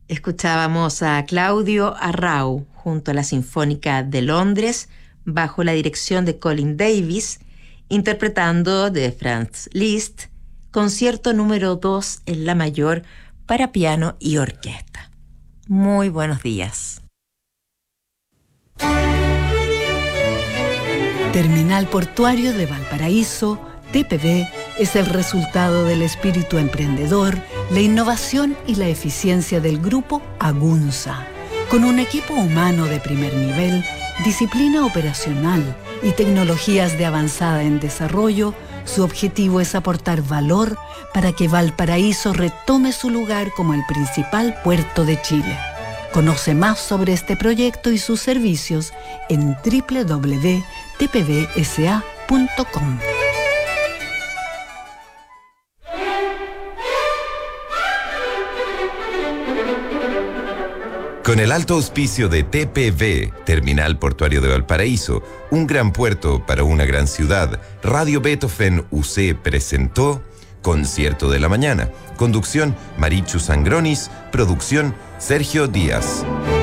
Escuchábamos a Claudio Arrau junto a la Sinfónica de Londres bajo la dirección de Colin Davis, interpretando de Franz Liszt, concierto número 2 en la mayor para piano y orquesta. Muy buenos días. Terminal Portuario de Valparaíso, TPV, es el resultado del espíritu emprendedor, la innovación y la eficiencia del grupo Agunza. Con un equipo humano de primer nivel, disciplina operacional y tecnologías de avanzada en desarrollo, su objetivo es aportar valor para que Valparaíso retome su lugar como el principal puerto de Chile. Conoce más sobre este proyecto y sus servicios en www.tpvsa.com. Con el alto auspicio de TPV, Terminal Portuario de Valparaíso, un gran puerto para una gran ciudad, Radio Beethoven UC presentó Concierto de la Mañana. Conducción, Marichu Sangronis. Producción, Sergio Díaz.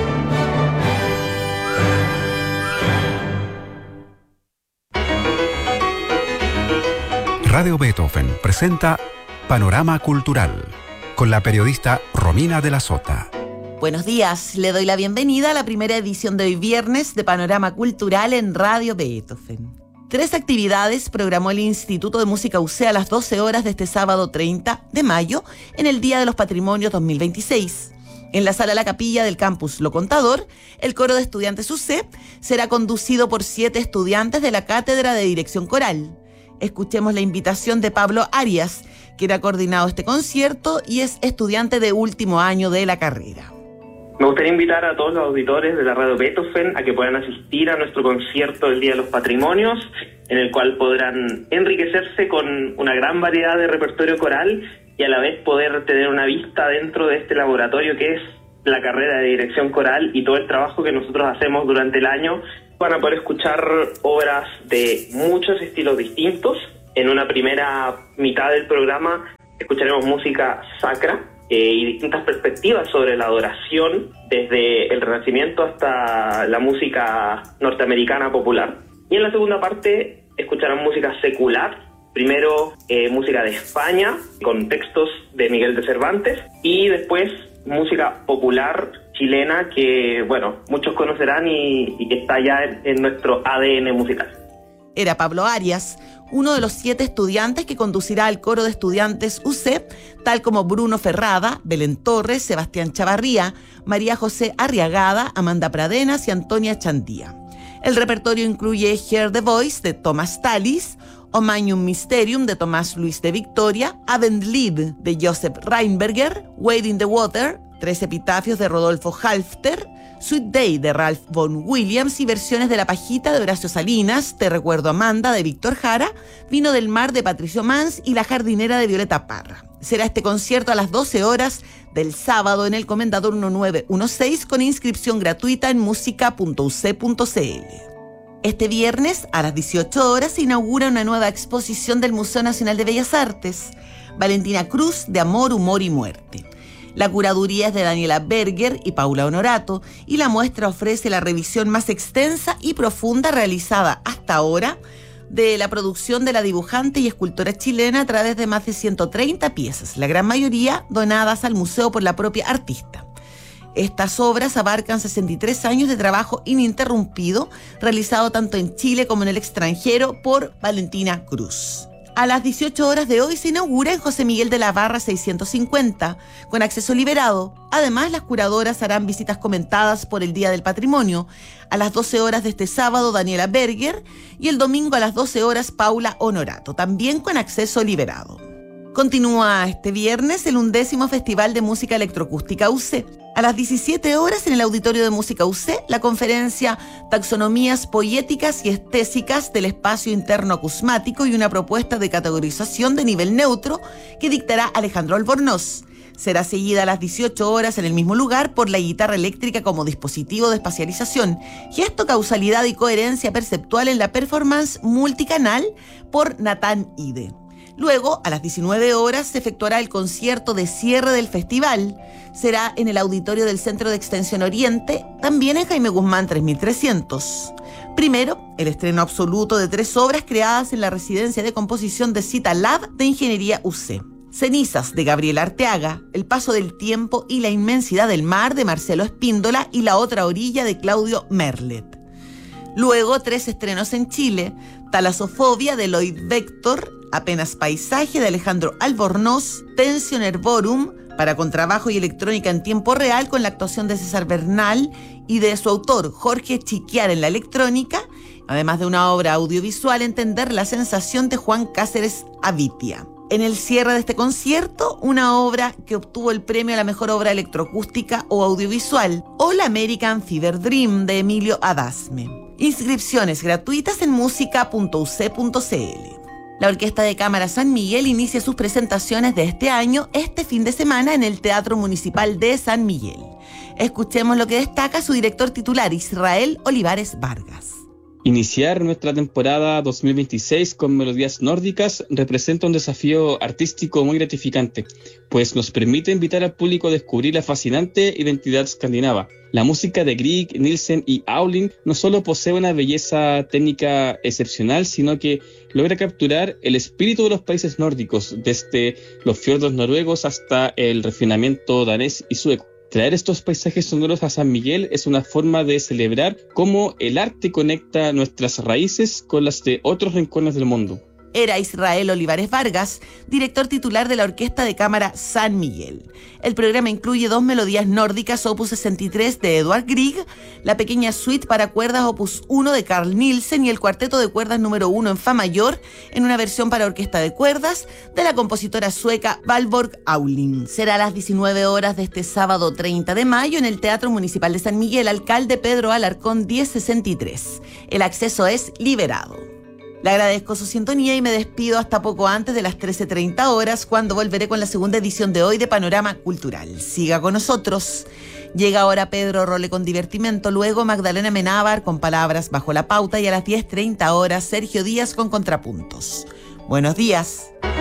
Radio Beethoven presenta Panorama Cultural con la periodista Romina de la Sota. Buenos días, le doy la bienvenida a la primera edición de hoy viernes de Panorama Cultural en Radio Beethoven. 3 actividades programó el Instituto de Música UC a las 12 horas de este sábado 30 de mayo en el Día de los Patrimonios 2026. En la Sala La Capilla del Campus Lo Contador, el coro de estudiantes UC será conducido por 7 estudiantes de la Cátedra de Dirección Coral. Escuchemos la invitación de Pablo Arias, quien ha coordinado este concierto y es estudiante de último año de la carrera. Me gustaría invitar a todos los auditores de la Radio Beethoven a que puedan asistir a nuestro concierto del Día de los Patrimonios, en el cual podrán enriquecerse con una gran variedad de repertorio coral y a la vez poder tener una vista dentro de este laboratorio que es la carrera de dirección coral y todo el trabajo que nosotros hacemos durante el año. Van a poder escuchar obras de muchos estilos distintos. En una primera mitad del programa escucharemos música sacra, y distintas perspectivas sobre la adoración, desde el Renacimiento hasta la música norteamericana popular. Y en la segunda parte escucharán música secular, primero música de España, con textos de Miguel de Cervantes, y después música popular chilena que, bueno, muchos conocerán y que está ya en nuestro ADN musical. Era Pablo Arias, uno de los 7 estudiantes que conducirá al coro de estudiantes UC, tal como Bruno Ferrada, Belén Torres, Sebastián Chavarría, María José Arriagada, Amanda Pradenas y Antonia Chandía. El repertorio incluye Hear the Voice de Thomas Tallis, O Magnum Mysterium de Tomás Luis de Victoria, Abendlied de Joseph Reinberger, Wade in the Water, 3 epitafios de Rodolfo Halfter, Sweet Day de Ralph Vaughan Williams y versiones de La Pajita de Horacio Salinas, Te Recuerdo Amanda de Víctor Jara, Vino del Mar de Patricio Mans y La Jardinera de Violeta Parra. Será este concierto a las 12 horas del sábado en el Comendador 1916 con inscripción gratuita en música.uc.cl. Este viernes a las 18 horas se inaugura una nueva exposición del Museo Nacional de Bellas Artes, Valentina Cruz de Amor, Humor y Muerte. La curaduría es de Daniela Berger y Paula Honorato y la muestra ofrece la revisión más extensa y profunda realizada hasta ahora de la producción de la dibujante y escultora chilena a través de más de 130 piezas, la gran mayoría donadas al museo por la propia artista. Estas obras abarcan 63 años de trabajo ininterrumpido, realizado tanto en Chile como en el extranjero por Valentina Cruz. A las 18 horas de hoy se inaugura en José Miguel de la Barra 650, con acceso liberado. Además, las curadoras harán visitas comentadas por el Día del Patrimonio. A las 12 horas de este sábado, Daniela Berger, y el domingo a las 12 horas, Paula Honorato, también con acceso liberado. Continúa este viernes el 11º Festival de Música Electroacústica UC. A las 17 horas en el Auditorio de Música UC, la conferencia Taxonomías Poéticas y Estésicas del Espacio Interno Acusmático y una propuesta de categorización de nivel neutro que dictará Alejandro Albornoz. Será seguida a las 18 horas en el mismo lugar por la guitarra eléctrica como dispositivo de espacialización, gesto, causalidad y coherencia perceptual en la performance multicanal por Natán Ide. Luego, a las 19 horas, se efectuará el concierto de cierre del festival. Será en el auditorio del Centro de Extensión Oriente, también en Jaime Guzmán 3300. Primero, el estreno absoluto de 3 obras creadas en la residencia de composición de Cita Lab de Ingeniería UC. Cenizas, de Gabriel Arteaga, El paso del tiempo y la inmensidad del mar, de Marcelo Espíndola, y La otra orilla, de Claudio Merlet. Luego, 3 estrenos en Chile: Talasofobia, de Lloyd Vector, Apenas paisaje, de Alejandro Albornoz, Tensio Nervorum, para contrabajo y electrónica en tiempo real, con la actuación de César Bernal y de su autor Jorge Chiquiar en la electrónica, además de una obra audiovisual, Entender la sensación, de Juan Cáceres Avitia. En el cierre de este concierto, una obra que obtuvo el premio a la mejor obra electroacústica o audiovisual, All American Fever Dream, de Emilio Adasme. Inscripciones gratuitas en música.uc.cl. La Orquesta de Cámara San Miguel inicia sus presentaciones de este año este fin de semana en el Teatro Municipal de San Miguel. Escuchemos lo que destaca su director titular, Israel Olivares Vargas. Iniciar nuestra temporada 2026 con melodías nórdicas representa un desafío artístico muy gratificante, pues nos permite invitar al público a descubrir la fascinante identidad escandinava. La música de Grieg, Nielsen y Auling no solo posee una belleza técnica excepcional, sino que logra capturar el espíritu de los países nórdicos, desde los fiordos noruegos hasta el refinamiento danés y sueco. Traer estos paisajes sonoros a San Miguel es una forma de celebrar cómo el arte conecta nuestras raíces con las de otros rincones del mundo. Era Israel Olivares Vargas, director titular de la Orquesta de Cámara San Miguel. El programa incluye 2 melodías nórdicas, opus 63 de Edvard Grieg, la pequeña suite para cuerdas opus 1 de Carl Nielsen y el cuarteto de cuerdas número 1 en fa mayor, en una versión para orquesta de cuerdas de la compositora sueca Valborg Auling. Será a las 19 horas de este sábado 30 de mayo en el Teatro Municipal de San Miguel, Alcalde Pedro Alarcón 1063. El acceso es liberado. Le agradezco su sintonía y me despido hasta poco antes de las 13:30 horas, cuando volveré con la segunda edición de hoy de Panorama Cultural. Siga con nosotros. Llega ahora Pedro Role con Divertimento, luego Magdalena Menábar con Palabras bajo la pauta y a las 10:30 horas Sergio Díaz con Contrapuntos. Buenos días.